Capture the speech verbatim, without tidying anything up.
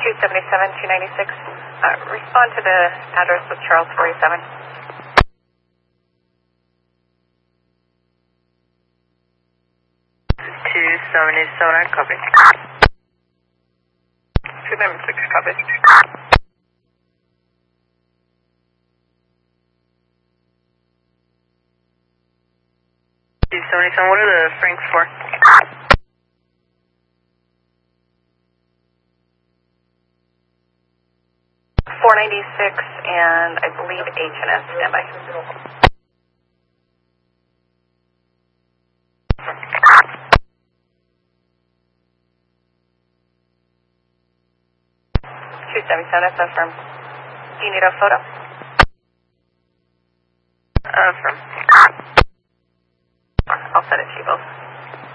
two seventy-seven, two ninety-six. Uh, respond to the address of Charles forty-seven. two seventy-seven, I copy. two ninety-six, copy. two seventy-seven, what are the Franks for? four ninety-six and I believe H and S standby. two seventy-seven, that's affirmed. Do you need a photo? Affirm.